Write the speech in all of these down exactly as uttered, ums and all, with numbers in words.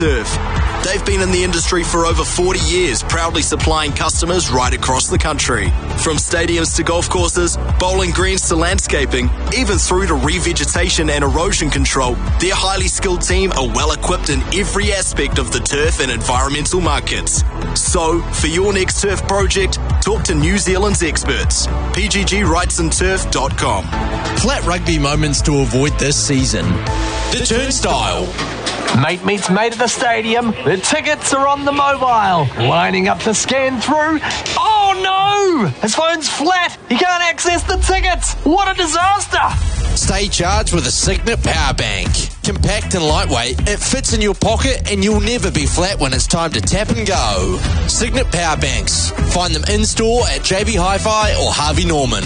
Turf. They've been in the industry for over forty years, proudly supplying customers right across the country. From stadiums to golf courses, bowling greens to landscaping, even through to revegetation and erosion control, their highly skilled team are well equipped in every aspect of the turf and environmental markets. So, for your next turf project, talk to New Zealand's experts. P G G rights and turf dot com. Flat rugby moments to avoid this season. The Turnstile. Mate meets mate at the stadium. The tickets are on the mobile. Lining up to scan through. Oh no! His phone's flat. He can't access the tickets. What a disaster! Stay charged with a Signet Power Bank. Compact and lightweight, it fits in your pocket and you'll never be flat when it's time to tap and go. Signet Power Banks. Find them in-store at J B Hi-Fi or Harvey Norman.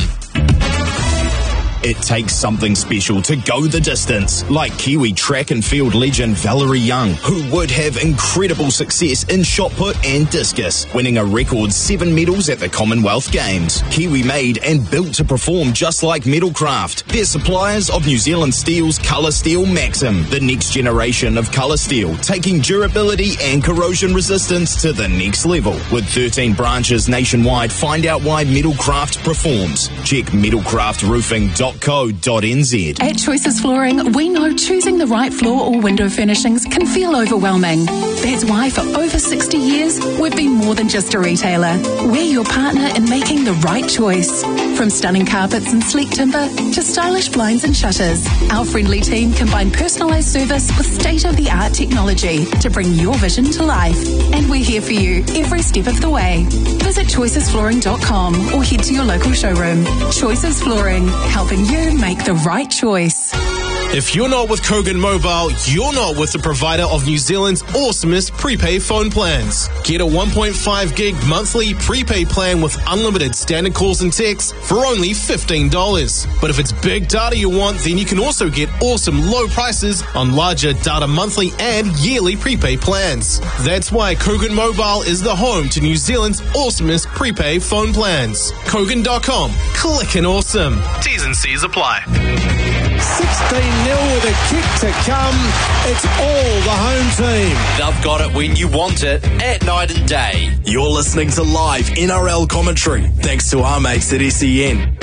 It takes something special to go the distance, like Kiwi track and field legend Valerie Young, who would have incredible success in shot put and discus, winning a record seven medals at the Commonwealth Games. Kiwi made and built to perform just like Metalcraft. They're suppliers of New Zealand Steel's Colour Steel Maxim, the next generation of colour steel, taking durability and corrosion resistance to the next level. With thirteen branches nationwide, find out why Metalcraft performs. Check metalcraft roofing dot co dot n z. At Choices Flooring, we know choosing the right floor or window furnishings can feel overwhelming. That's why for over sixty years, we've been more than just a retailer. We're your partner in making the right choice. From stunning carpets and sleek timber to stylish blinds and shutters, our friendly team combine personalised service with state-of-the-art technology to bring your vision to life. And we're here for you every step of the way. Visit choices flooring dot com or head to your local showroom. Choices Flooring, helping you make the right choice. If you're not with Kogan Mobile, you're not with the provider of New Zealand's awesomest prepaid phone plans. Get a one point five gig monthly prepaid plan with unlimited standard calls and texts for only fifteen dollars. But if it's big data you want, then you can also get awesome low prices on larger data monthly and yearly prepaid plans. That's why Kogan Mobile is the home to New Zealand's awesomest prepaid phone plans. Kogan dot com. Clickin' awesome. T's and C's apply. sixteen nil with a kick to come. It's all the home team. They've got it when you want it, at night and day. You're listening to live N R L commentary, thanks to our mates at S E N.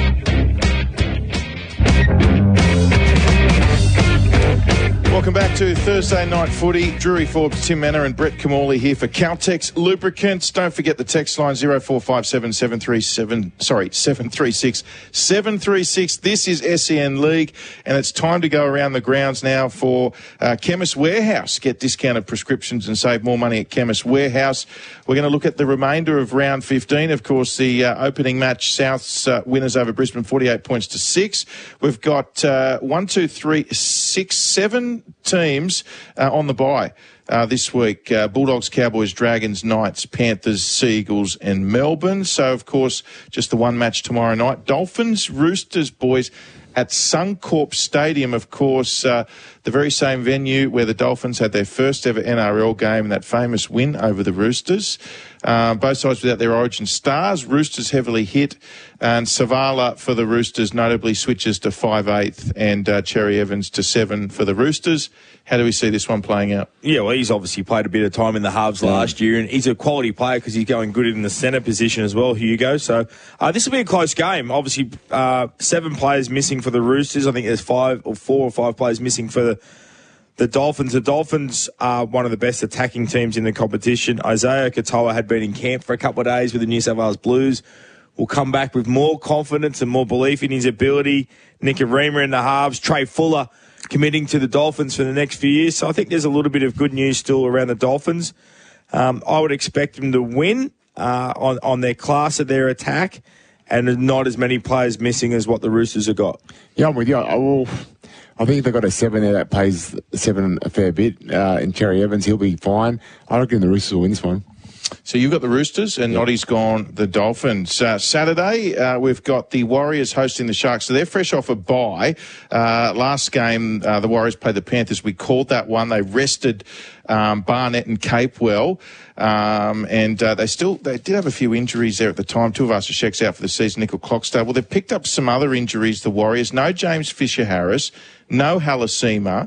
Welcome back to Thursday Night Footy. Drury Forbes, Tim Manor and Brett Camorley here for Caltex Lubricants. Don't forget the text line zero four five seven seven three seven, sorry, seven three six seven three six. This is S E N League, and it's time to go around the grounds now for uh, Chemist Warehouse. Get discounted prescriptions and save more money at Chemist Warehouse. We're going to look at the remainder of round fifteen. Of course, the uh, opening match, South's uh, winners over Brisbane, forty-eight points to six. We've got uh, one, two, three, six, seven teams uh, on the bye uh, this week. Uh, Bulldogs, Cowboys, Dragons, Knights, Panthers, Seagulls and Melbourne. So, of course, just the one match tomorrow night. Dolphins, Roosters, boys, at Suncorp Stadium, of course, uh, the very same venue where the Dolphins had their first ever N R L game and that famous win over the Roosters. Uh, both sides without their origin stars. Roosters heavily hit, and Savala for the Roosters notably switches to five eighth and uh, Cherry Evans to seven for the Roosters. How do we see this one playing out? Yeah, well, he's obviously played a bit of time in the halves mm. last year, and he's a quality player because he's going good in the centre position as well, Hugo. So uh, this will be a close game. Obviously, uh, seven players missing for the Roosters. I think there's five or four or five players missing for the The Dolphins. The Dolphins are one of the best attacking teams in the competition. Isaiah Katoa had been in camp for a couple of days with the New South Wales Blues. Will come back with more confidence and more belief in his ability. Nikorima in the halves. Trey Fuller committing to the Dolphins for the next few years. So I think there's a little bit of good news still around the Dolphins. Um, I would expect them to win uh, on, on their class of their attack and not as many players missing as what the Roosters have got. Yeah, I'm with you. I will... I think they've got a seven there that plays seven a fair bit. Uh, and Cherry Evans, he'll be fine. I reckon the Roosters will win this one. So you've got the Roosters and yeah. Noddy's gone the Dolphins. Uh, Saturday, uh, we've got the Warriors hosting the Sharks. So they're fresh off a bye. Uh, last game, uh, the Warriors played the Panthers. We called that one. They rested um, Barnett and Capewell. Um, and uh, they still they did have a few injuries there at the time. Two of us are checks out for the season, Nickel Clockstable. Well, they've picked up some other injuries, the Warriors. No James Fisher-Harris, no Halasima.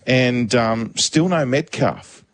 and um, still no Metcalf.